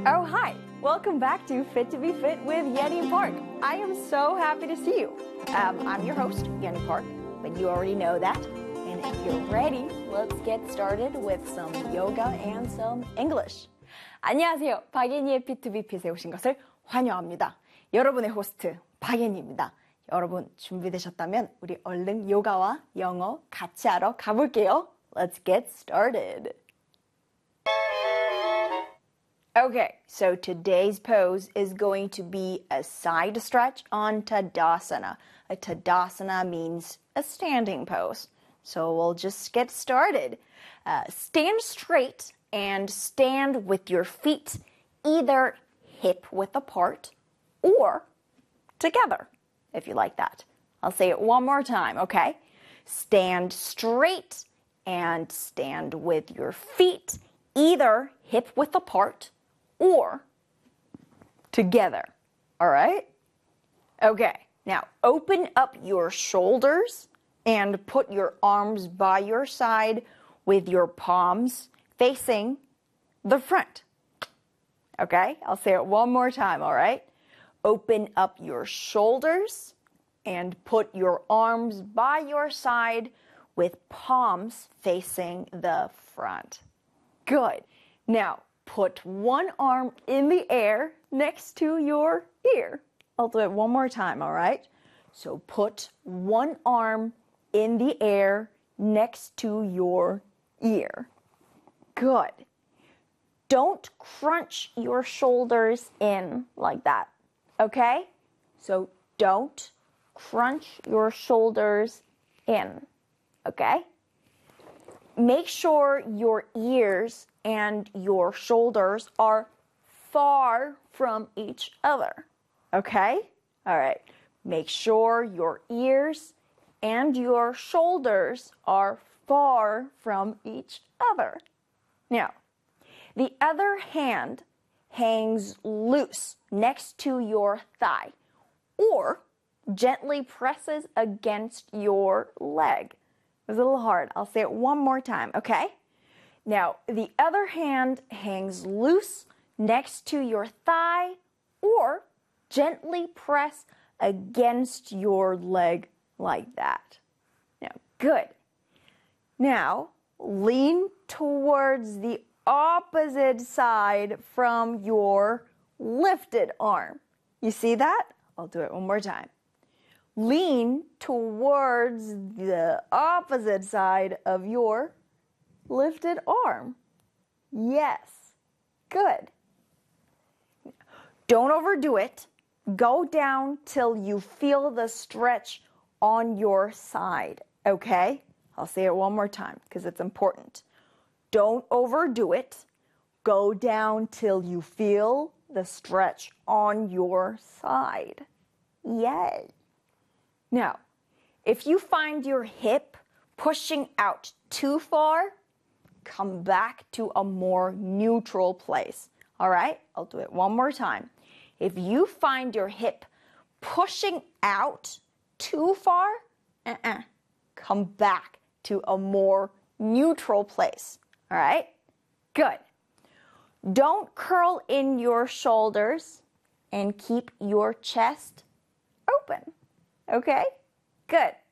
Oh, hi! Welcome back to Fit to be Fit with Yenny Park. I am so happy to see you. I'm your host, Yenny Park, but you already know that. And if you're ready, let's get started with some yoga and some English. 안녕하세요. 박예니의 Fit to be Fit에 오신 것을 환영합니다. 여러분의 호스트, 박예니입니다. 여러분 준비되셨다면 우리 얼른 요가와 영어 같이 하러 가볼게요. Let's get started. Okay, so today's pose is going to be a side stretch on Tadasana. A Tadasana means a standing pose. So we'll just get started. Stand straight and stand with your feet either hip-width apart or together, if you like that. I'll say it one more time, okay? Stand straight and stand with your feet either hip-width apart or together, all right? Okay, now open up your shoulders and put your arms by your side with your palms facing the front. Okay, I'll say it one more time, all right? Open up your shoulders and put your arms by your side with palms facing the front. Good. Now, put one arm in the air next to your ear. I'll do it one more time, all right? So put one arm in the air next to your ear. Good. Don't crunch your shoulders in like that, okay? So don't crunch your shoulders in, okay? Make sure your ears and your shoulders are far from each other, okay? All right. Make sure your ears and your shoulders are far from each other. Now, the other hand hangs loose next to your thigh or gently presses against your leg. It was a little hard. I'll say it one more time, okay? Now, the other hand hangs loose next to your thigh or gently press against your leg like that. Now, good. Now, lean towards the opposite side from your lifted arm. You see that? I'll do it one more time. Lean towards the opposite side of your lifted arm. Yes. Good. Don't overdo it. Go down till you feel the stretch on your side, okay? I'll say it one more time because it's important. Don't overdo it. Go down till you feel the stretch on your side. Yay. Now, if you find your hip pushing out too far, come back to a more neutral place. All right? I'll do it one more time. If you find your hip pushing out too far, come back to a more neutral place. All right? Good. Don't curl in your shoulders and keep your chest open. Okay? Good.